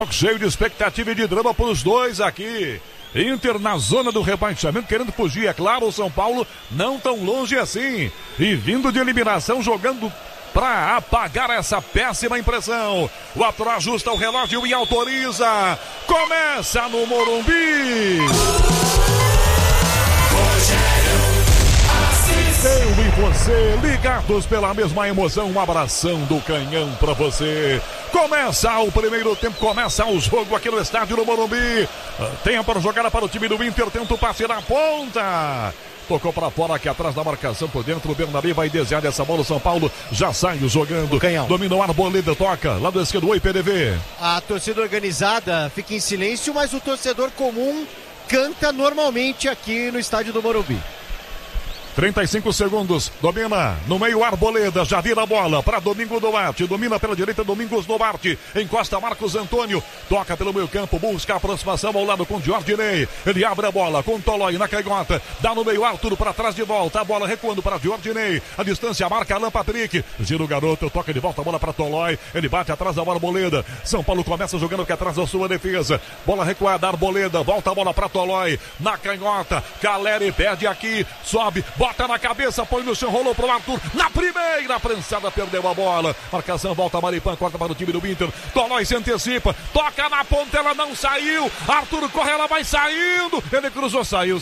Cheio de expectativa e de drama para os dois aqui. Inter na zona do rebaixamento, querendo fugir, é claro, o São Paulo não tão longe assim. E vindo de eliminação, jogando para apagar essa péssima impressão. O ator ajusta o relógio e autoriza. Começa no Morumbi. Eu e você, ligados pela mesma emoção, um abração do canhão pra você. Começa o primeiro tempo, começa o jogo aqui no estádio do Morumbi. Tempo para jogar para o time do Inter, tenta o passe na ponta. Tocou para fora aqui atrás da marcação por dentro. O Bernabé vai desviar dessa bola. O São Paulo já sai jogando. Domina o Arboleda, toca. Lado esquerdo, oi PDV. A torcida organizada fica em silêncio, mas o torcedor comum canta normalmente aqui no estádio do Morumbi. 35 segundos, domina no meio Arboleda, já vira a bola para Domingo Duarte, domina pela direita Domingos Duarte, encosta Marcos Antônio, toca pelo meio campo, busca a aproximação ao lado com Diordinei, ele abre a bola com Tolói na canhota, dá no meio Arthur para trás de volta, a bola recuando para Diordinei, a distância marca Alan Patrick, gira o garoto, toca de volta a bola para Tolói, ele bate atrás da Arboleda, São Paulo começa jogando aqui atrás da sua defesa, bola recuada, Arboleda, volta a bola para Tolói, na canhota, Caleri perde aqui, sobe, bota na cabeça, põe no chão, rolou pro Arthur, na primeira prensada, perdeu a bola, marcação, volta a Maripan, corta para o time do Inter, Tolói se antecipa, toca na ponta, ela não saiu, Arthur corre, ela vai saindo, ele cruzou, saiu.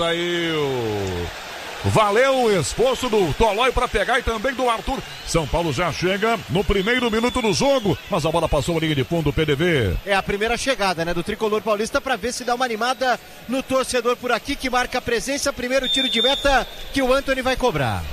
Valeu o esforço do Tolói para pegar e também do Arthur. São Paulo já chega no primeiro minuto do jogo, mas a bola passou a linha de fundo, PDV. É a primeira chegada, né, do tricolor paulista para ver se dá uma animada no torcedor por aqui, que marca a presença. Primeiro tiro de meta que o Antony vai cobrar.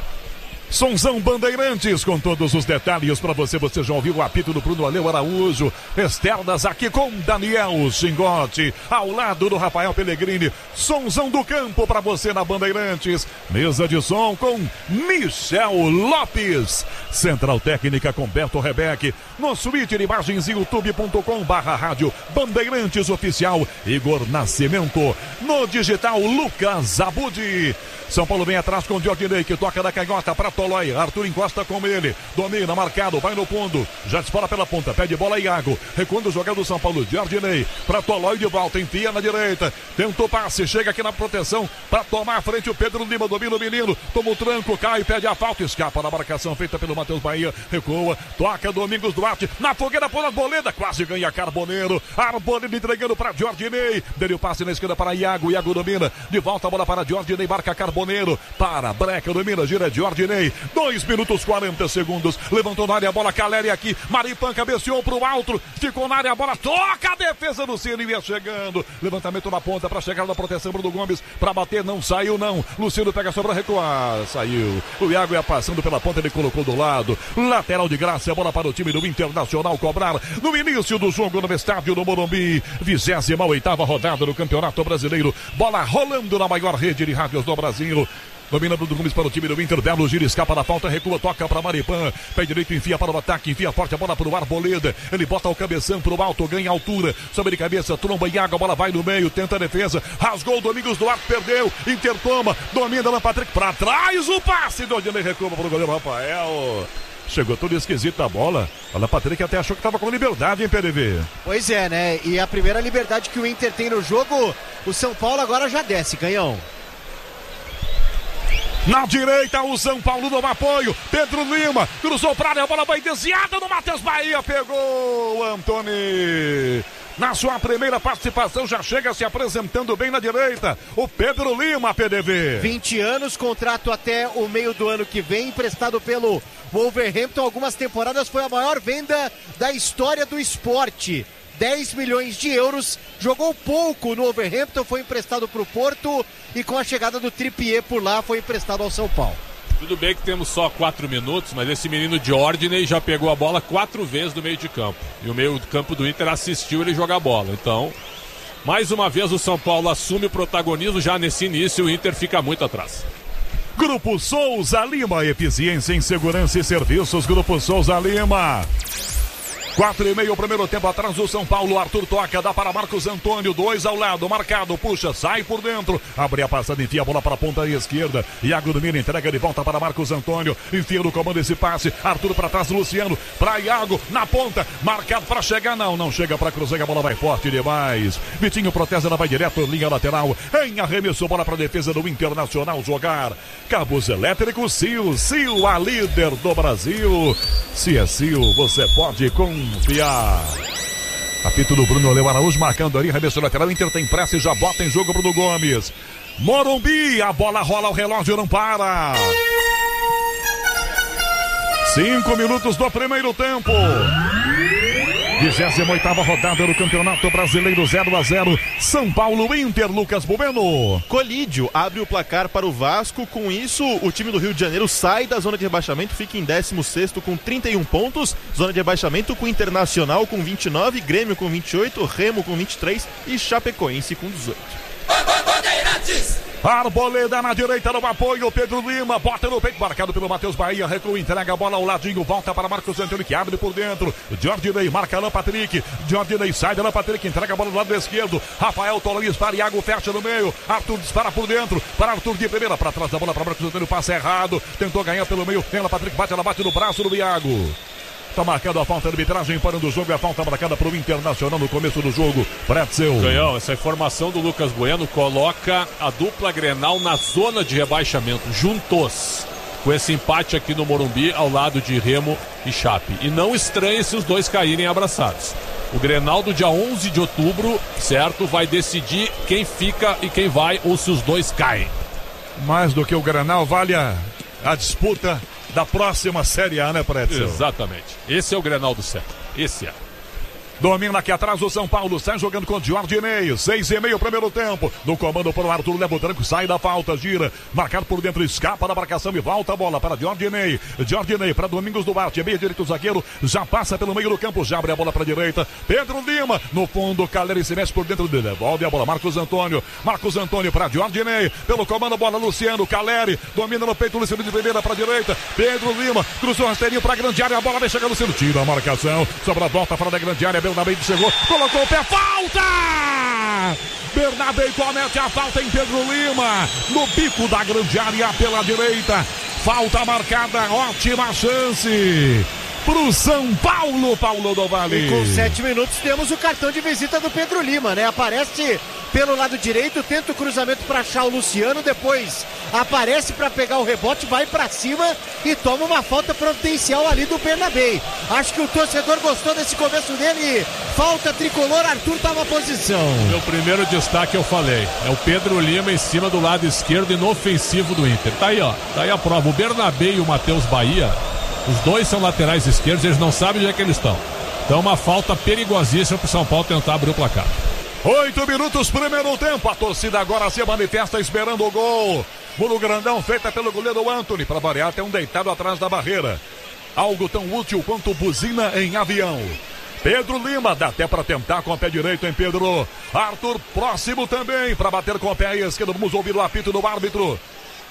Sonzão Bandeirantes, com todos os detalhes para você. Você já ouviu o apito do Bruno Aleu Araújo. Externas aqui com Daniel Xingote, ao lado do Rafael Pellegrini. Sonzão do campo para você na Bandeirantes. Mesa de som com Michel Lopes. Central Técnica com Beto Rebeck. No suíte de imagens youtube.com/rádio Bandeirantes Oficial. Igor Nascimento. No digital Lucas Abudi. São Paulo vem atrás com o Diordinei, que toca da canhota para Tolói. Arthur encosta com ele. Domina, marcado, vai no fundo. Já dispara pela ponta, pede bola Iago. Recuando o jogador do São Paulo. Diordinei para Tolói de volta. Enfia na direita. Tentou passe, chega aqui na proteção para tomar a frente o Pedro Lima. Domina o menino. Toma o tranco, cai, pede a falta. Escapa na marcação feita pelo Matheus Bahia. Recua, toca Domingos Duarte. Na fogueira por Arboleda. Quase ganha Carboneiro. Arboleda entregando para Diordinei. Dele o passe na esquerda para Iago. Iago domina. De volta a bola para Diordinei. Marca Carboneiro. Para Breca, domina, gira Diordinei. 2 minutos 40 segundos. Levantou na área a bola, Caleri aqui. Maripan cabeceou pro alto. Ficou na área a bola. Toca a defesa do Ciro. Ia chegando. Levantamento na ponta para chegar na proteção. Bruno Gomes para bater. Não saiu, não. Luciano pega só para recuar. Saiu. O Iago ia passando pela ponta. Ele colocou do lado. Lateral de graça. Bola para o time do Internacional cobrar no início do jogo no estádio do Morumbi. 28ª rodada do Campeonato Brasileiro. Bola rolando na maior rede de rádios do Brasil. Domina Bruno Gomes para o time do Inter, belo giro, escapa da falta, recua, toca para Maripan, pé direito, enfia para o ataque, enfia forte a bola para o Arboleda, ele bota o cabeção para o alto, ganha altura, sobe de cabeça, tromba e água, a bola vai no meio, tenta a defesa, rasgou o Domingos Duarte, perdeu, Inter toma, domina Alan Patrick, para trás o passe, Diordinei recua para o goleiro Rafael. Chegou tudo esquisito a bola. Alan Patrick até achou que estava com liberdade, hein, PDV? Pois é, né? E a primeira liberdade que o Inter tem no jogo, o São Paulo agora já desce, canhão. Na direita, o São Paulo no apoio. Pedro Lima cruzou para área, a bola vai desviada no Matheus Bahia. Pegou o Antony. Na sua primeira participação, já chega se apresentando bem na direita. O Pedro Lima, PDV. 20 anos, contrato até o meio do ano que vem, emprestado pelo Wolverhampton. Algumas temporadas foi a maior venda da história do esporte. 10 milhões de euros, jogou pouco no Wolverhampton, foi emprestado para o Porto e com a chegada do Trippier por lá foi emprestado ao São Paulo. Tudo bem que temos só 4 minutos, mas esse menino Diordinei já pegou a bola 4 vezes no meio de campo. E o meio de campo do Inter assistiu ele jogar a bola. Então, mais uma vez o São Paulo assume o protagonismo já nesse início, o Inter fica muito atrás. Grupo Souza Lima, eficiência em segurança e serviços. Grupo Souza Lima. 4:30 o primeiro tempo atrás do São Paulo. Arthur toca, dá para Marcos Antônio. 2 ao lado, marcado, puxa, sai por dentro. Abre a passada, enfia a bola para a ponta esquerda. Iago domina, entrega de volta para Marcos Antônio. Enfia no comando esse passe. Arthur para trás, Luciano. Para Iago, na ponta. Marcado para chegar, não chega para cruzar. A bola vai forte demais. Vitinho protege, ela vai direto, linha lateral. Em arremesso, bola para a defesa do Internacional jogar. Cabos elétricos, Sil, a líder do Brasil. Se é Sil, você pode confiar. Apito do Bruno Leo Araújo marcando ali, arremesso lateral. Inter tem pressa e já bota em jogo Bruno Gomes. Morumbi, a bola rola, o relógio não para. 5 minutos do primeiro tempo. 28ª rodada do Campeonato Brasileiro, 0-0. São Paulo, Inter, Lucas Bueno. Colídio abre o placar para o Vasco. Com isso, o time do Rio de Janeiro sai da zona de rebaixamento, fica em 16º com 31 pontos. Zona de rebaixamento com Internacional com 29, Grêmio com 28, Remo com 23 e Chapecoense com 18. Arboleda na direita no apoio, Pedro Lima bota no peito, marcado pelo Matheus Bahia, recua, entrega a bola ao ladinho, volta para Marcos Antônio que abre por dentro, Jordinei marca Alan Patrick, Jordinei sai de Alan Patrick, entrega a bola do lado esquerdo, Rafael Tolores para Iago, fecha no meio, Arthur dispara por dentro, para Arthur de primeira, para trás da bola para Marcos Antônio, passa errado, tentou ganhar pelo meio, Alan Patrick bate, ela bate no braço do Iago. Está marcando a falta de arbitragem, parando o jogo, e a falta marcada para o Internacional no começo do jogo. Pretzel. Canhão, essa informação do Lucas Bueno coloca a dupla Grenal na zona de rebaixamento, juntos, com esse empate aqui no Morumbi, ao lado de Remo e Chape. E não estranhe se os dois caírem abraçados. O Grenal do dia 11 de outubro, certo, vai decidir quem fica e quem vai, ou se os dois caem. Mais do que o Grenal, vale a disputa da próxima Série A, né, Pretzel? Exatamente. Esse é o Grenal do século. Esse é. Domina aqui atrás o São Paulo, sai jogando com o Jordinei, 6:30 primeiro tempo, no comando para o Arthur, leva o tranco, sai da falta, gira, marcado por dentro, escapa da marcação e volta a bola para Jordinei, para Domingos Duarte, meio direito, o zagueiro, já passa pelo meio do campo, já abre a bola para a direita, Pedro Lima, no fundo, Caleri se mexe por dentro, devolve a bola, Marcos Antônio para Jordinei, pelo comando, bola Luciano, Caleri, domina no peito, Luciano de primeira para a direita, Pedro Lima, cruzou o rasteirinho para a grande área, a bola vai chegar Luciano, tira a marcação, sobra a volta fora da grande área, Bernabé chegou, colocou o pé, falta! Bernabé comete a falta em Pedro Lima, no bico da grande área pela direita, falta marcada, ótima chance pro São Paulo, Paulo do Vale. E com 7 minutos temos o cartão de visita do Pedro Lima, né? Aparece pelo lado direito, tenta o cruzamento para achar o Luciano, depois aparece para pegar o rebote, vai para cima e toma uma falta providencial ali do Bernabé. Acho que o torcedor gostou desse começo dele. Falta tricolor, Arthur toma posição. Meu primeiro destaque eu falei, é o Pedro Lima em cima do lado esquerdo inofensivo do Inter. Tá aí, ó, tá aí a prova. O Bernabé e o Matheus Bahia, os dois são laterais esquerdos, eles não sabem onde é que eles estão. Então uma falta perigosíssima pro São Paulo tentar abrir o placar. 8 minutos, primeiro tempo. A torcida agora se manifesta esperando o gol. Muro grandão feita pelo goleiro Antony. Para variar, tem um deitado atrás da barreira. Algo tão útil quanto buzina em avião. Pedro Lima, dá até para tentar com o pé direito, hein, Pedro? Arthur próximo também para bater com o pé esquerdo. Vamos ouvir o apito do árbitro.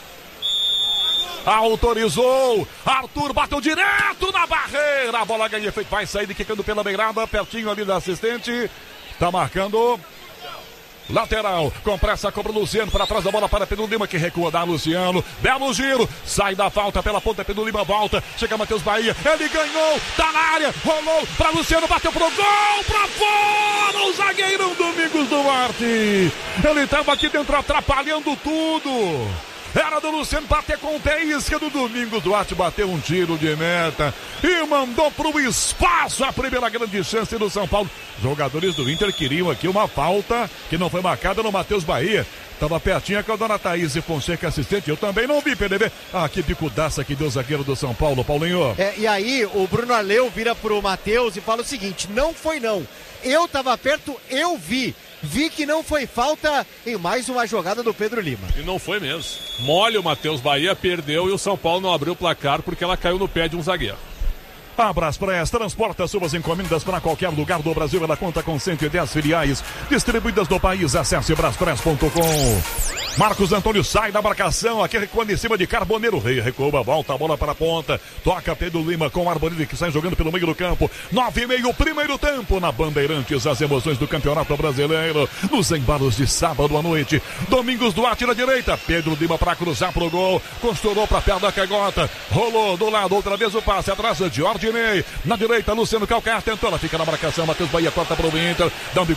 Autorizou, Arthur bateu direto na barreira. A bola ganha efeito, vai sair quicando pela beirada, pertinho ali da assistente. Tá marcando lateral, com pressa, cobra o Luciano, para trás da bola para Pedro Lima, que recua, dá Luciano, belo giro, sai da falta pela ponta, Pedro Lima volta, chega Matheus Bahia, ele ganhou, tá na área, rolou para Luciano, bateu pro gol, pra fora, o zagueirão Domingos Duarte, ele tava aqui dentro atrapalhando tudo. Era do Luciano bater com o pé esquerdo. Domingos Duarte bateu um tiro de meta e mandou pro espaço a primeira grande chance do São Paulo. Jogadores do Inter queriam aqui uma falta que não foi marcada no Matheus Bahia. Tava pertinho com a dona Thaís Fonseca, assistente. Eu também não vi, PDB. Ah, que bicudaça que deu o zagueiro do São Paulo, Paulinho. E aí o Bruno Arleu vira pro Matheus e fala o seguinte: não foi não. Eu tava perto, eu vi. Vi que não foi falta em mais uma jogada do Pedro Lima. E não foi mesmo. Mole o Matheus Bahia, perdeu e o São Paulo não abriu o placar porque ela caiu no pé de um zagueiro. A Braspress transporta suas encomendas para qualquer lugar do Brasil. Ela conta com 110 filiais distribuídas no país. Acesse braspress.com. Marcos Antônio sai da marcação, aqui recuando em cima de Carboneiro. Rei recua, volta a bola para a ponta. Toca Pedro Lima com o Arbolino que sai jogando pelo meio do campo. 9:30, primeiro tempo na Bandeirantes. As emoções do Campeonato Brasileiro nos embalos de sábado à noite. Domingos Duarte na direita. Pedro Lima para cruzar pro gol. Costurou para perto da canhota. Rolou do lado, outra vez o passe atrás de Ordinei. Na direita, Luciano Calcaia tentou, ela fica na marcação. Matheus Bahia corta pro Inter. Dá um